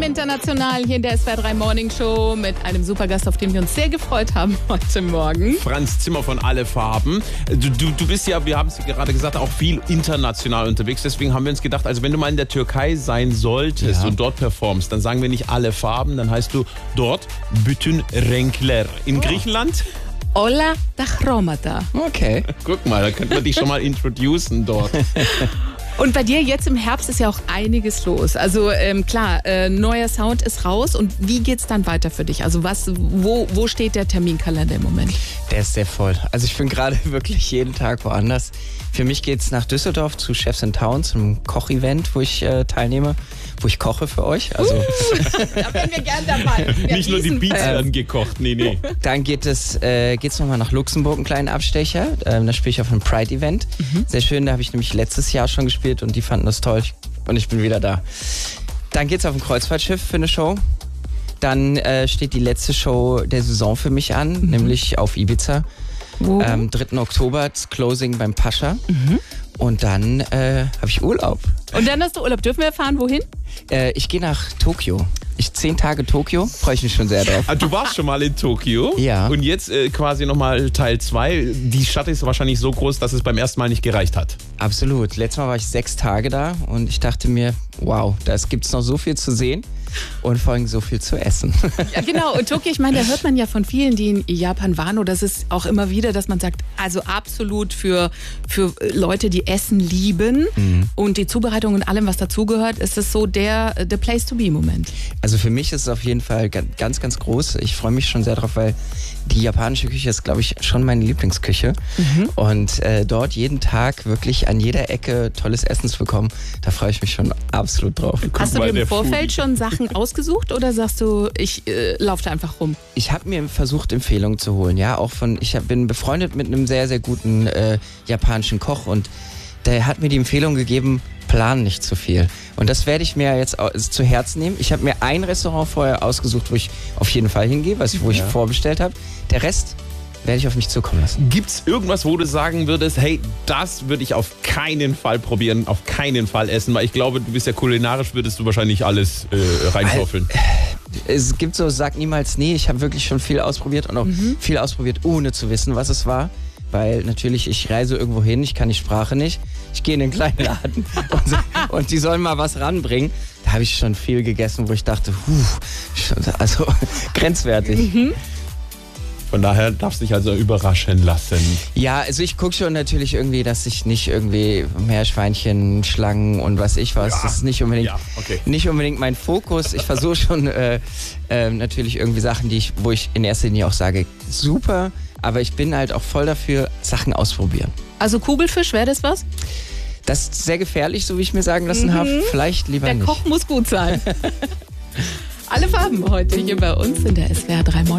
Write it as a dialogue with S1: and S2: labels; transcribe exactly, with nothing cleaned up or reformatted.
S1: international hier in der S W R drei Morning Show mit einem Supergast, auf den wir uns sehr gefreut haben heute Morgen.
S2: Franz Zimmer von Alle Farben. Du, du, du bist ja, wir haben es gerade gesagt, auch viel international unterwegs. Deswegen haben wir uns gedacht, also wenn du mal in der Türkei sein solltest ja. und dort performst, dann sagen wir nicht Alle Farben, dann heißt du dort Bütün Renkler. In oh. Griechenland?
S1: Όλα τα χρώματα.
S2: Okay. Guck mal, da könnten wir dich schon mal introducen dort.
S1: Und bei dir jetzt im Herbst ist ja auch einiges los. Also ähm, klar, äh, neuer Sound ist raus. Und wie geht's dann weiter für dich? Also was, wo, wo steht der Terminkalender im Moment?
S3: Der ist sehr voll. Also ich bin gerade wirklich jeden Tag woanders. Für mich geht's nach Düsseldorf zu Chefs in Town, zum Kochevent, wo ich äh, teilnehme, wo ich koche für euch. Also
S1: uh, da wären wir gern dabei. Wir
S2: Nicht nur die Beats werden gekocht, nee, nee.
S3: Dann geht es äh, geht's nochmal nach Luxemburg, einen kleinen Abstecher. Ähm, da spiele ich auf einem Pride-Event. Mhm. Sehr schön, da habe ich nämlich letztes Jahr schon gespielt und die fanden das toll und ich bin wieder da. Dann geht's auf ein Kreuzfahrtschiff für eine Show. Dann äh, steht die letzte Show der Saison für mich an, mhm. nämlich auf Ibiza. Wow. Ähm, dritten Oktober, das Closing beim Pascha. Mhm. Und dann äh, habe ich Urlaub.
S1: Und dann hast du Urlaub. Dürfen wir erfahren, wohin?
S3: Äh, ich gehe nach Tokio. Ich zehn Tage Tokio, freue ich mich schon sehr drauf.
S2: Ah, du warst schon mal in Tokio?
S3: Ja.
S2: Und jetzt äh, quasi nochmal Teil zwei. Die Stadt ist wahrscheinlich so groß, dass es beim ersten Mal nicht gereicht hat.
S3: Absolut. Letztes Mal war ich sechs Tage da und ich dachte mir, wow, da gibt es noch so viel zu sehen. Und vor allem so viel zu essen.
S1: Ja, genau. Und Tokio, ich meine, da hört man ja von vielen, die in Japan waren, oder das ist auch immer wieder, dass man sagt, also absolut für, für Leute, die Essen lieben mhm. und die Zubereitung und allem, was dazugehört, ist es so der the place to be Moment.
S3: Also für mich ist es auf jeden Fall ganz, ganz groß. Ich freue mich schon sehr drauf, weil die japanische Küche ist, glaube ich, schon meine Lieblingsküche. Mhm. Und äh, dort jeden Tag wirklich an jeder Ecke tolles Essen zu bekommen, da freue ich mich schon absolut drauf.
S1: Guck Hast du dir im Vorfeld schon Sachen ausgesucht oder sagst du, ich äh, laufe da einfach rum?
S3: Ich habe mir versucht, Empfehlungen zu holen, ja, auch von, ich hab, bin befreundet mit einem sehr, sehr guten äh, japanischen Koch und der hat mir die Empfehlung gegeben, plan nicht zu viel. Und das werde ich mir jetzt zu Herzen nehmen. Ich habe mir ein Restaurant vorher ausgesucht, wo ich auf jeden Fall hingehe, was ich, wo ich ja. vorbestellt habe. Der Rest werde ich auf mich zukommen lassen.
S2: Gibt's irgendwas, wo du sagen würdest, hey, das würde ich auf keinen Fall probieren, auf keinen Fall essen, weil ich glaube, du bist ja kulinarisch, würdest du wahrscheinlich alles äh, reinschaufeln.
S3: Es gibt so, sag niemals nie, ich habe wirklich schon viel ausprobiert und auch mhm. viel ausprobiert, ohne zu wissen, was es war. Weil natürlich, ich reise irgendwo hin, ich kann die Sprache nicht. Ich gehe in den kleinen Laden und, und die sollen mal was ranbringen. Da habe ich schon viel gegessen, wo ich dachte, huh, also grenzwertig. Mhm.
S2: Von daher darfst du dich also überraschen lassen.
S3: Ja, also ich gucke schon natürlich irgendwie, dass ich nicht irgendwie Meerschweinchen, Schlangen und was ich was. Ja. Das ist nicht unbedingt, ja, okay. nicht unbedingt mein Fokus. Ich versuche schon äh, äh, natürlich irgendwie Sachen, die ich, wo ich in erster Linie auch sage, super, aber ich bin halt auch voll dafür, Sachen ausprobieren.
S1: Also Kugelfisch, wäre das was?
S3: Das ist sehr gefährlich, so wie ich mir sagen lassen mhm. habe. Vielleicht lieber
S1: Der
S3: nicht.
S1: Der Koch muss gut sein. Alle Farben heute hier bei uns in der S W R drei Morning.